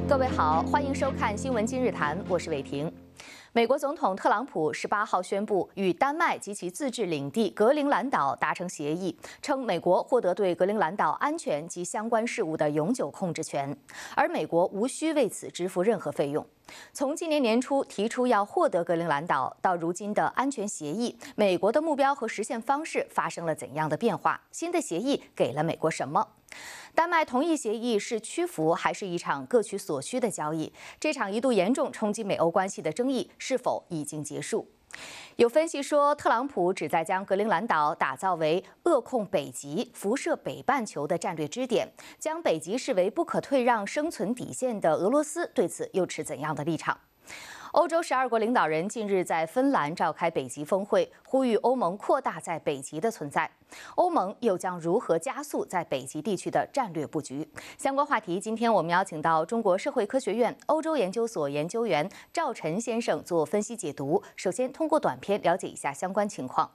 各位好，欢迎收看《新闻今日谈》，我是伟婷。美国总统特朗普18号宣布与丹麦及其自治领地格陵兰岛达成协议，称美国获得对格陵兰岛安全及相关事务的永久控制权，而美国无需为此支付任何费用。从今年年初提出要获得格陵兰岛，到如今的安全协议，美国的目标和实现方式发生了怎样的变化？新的协议给了美国什么？丹麦同意协议是屈服，还是一场各取所需的交易？这场一度严重冲击美欧关系的争议是否已经结束？有分析说，特朗普旨在将格陵兰岛打造为扼控北极、辐射北半球的战略支点，将北极视为不可退让生存底线的俄罗斯对此又持怎样的立场？欧洲12国领导人近日在芬兰召开北极峰会，呼吁欧盟扩大在北极的存在。欧盟又将如何加速在北极地区的战略布局？相关话题，今天我们邀请到中国社会科学院欧洲研究所研究员赵晨先生做分析解读。首先，通过短片了解一下相关情况。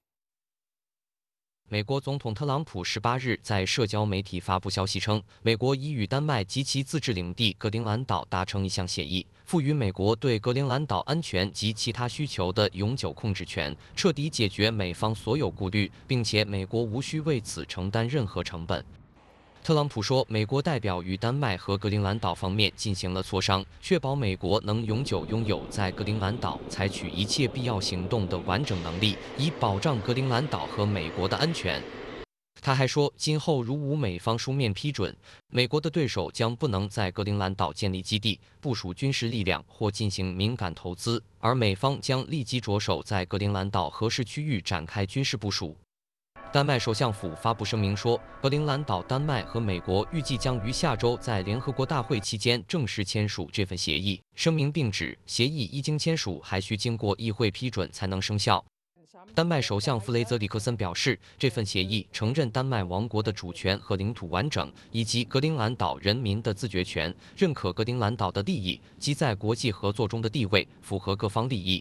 美国总统特朗普18日在社交媒体发布消息称，美国已与丹麦及其自治领地格陵兰岛达成一项协议，赋予美国对格陵兰岛安全及其他需求的永久控制权，彻底解决美方所有顾虑，并且美国无需为此承担任何成本。特朗普说，美国代表与丹麦和格陵兰岛方面进行了磋商，确保美国能永久拥有在格陵兰岛采取一切必要行动的完整能力，以保障格陵兰岛和美国的安全。他还说，今后如无美方书面批准，美国的对手将不能在格陵兰岛建立基地、部署军事力量或进行敏感投资，而美方将立即着手在格陵兰岛合适区域展开军事部署。丹麦首相府发布声明说，格陵兰岛丹麦和美国预计将于下周在联合国大会期间正式签署这份协议。声明并指，协议一经签署，还需经过议会批准才能生效。丹麦首相弗雷泽里克森表示，这份协议承认丹麦王国的主权和领土完整，以及格陵兰岛人民的自决权，认可格陵兰岛的利益及在国际合作中的地位，符合各方利益。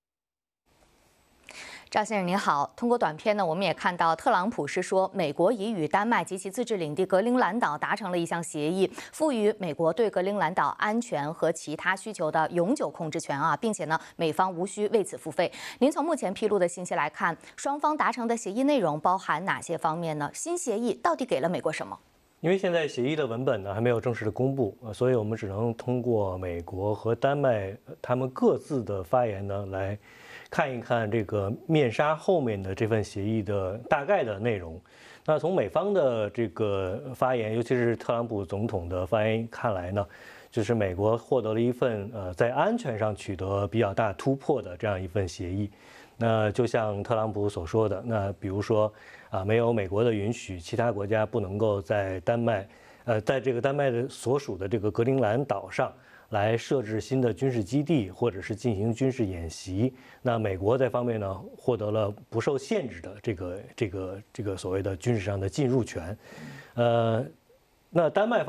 赵先生您好，通过短片呢，我们也看到特朗普是说，美国已与丹麦及其自治领地格陵兰岛达成了一项协议，赋予美国对格陵兰岛安全和其他需求的永久控制权啊，并且呢，美方无需为此付费。您从目前披露的信息来看，双方达成的协议内容包含哪些方面呢？新协议到底给了美国什么？ 因为现在协议的文本呢还没有正式的公布，所以我们只能通过美国和丹麦他们各自的发言呢来看一看这个面纱后面的这份协议的大概的内容。那从美方的这个发言，尤其是特朗普总统的发言看来呢，就是美国获得了一份在安全上取得比较大突破的这样一份协议。那就像特朗普所说的，那比如说没有美国的允许，其他国家不能够在丹麦，在这个丹麦的所属的这个格陵兰岛上来设置新的军事基地，或者是进行军事演习。那美国在方面呢，获得了不受限制的这个所谓的军事上的进入权。那丹麦